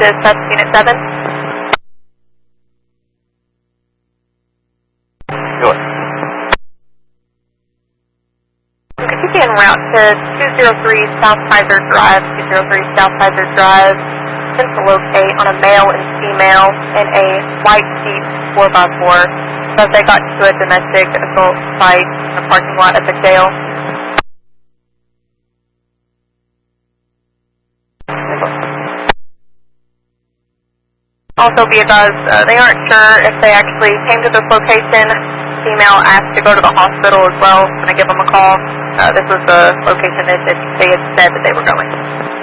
to Unit 7. Sure. Could you be en route to 203 South Pizer Drive, 203 South Pizer Drive, to locate on a male and female in a white Jeep 4x4, so they got to a domestic assault fight in a parking lot at the jail. Also be advised, they aren't sure if they actually came to this location. Female asked to go to the hospital as well when I give them a call. This was the location that they had said that they were going.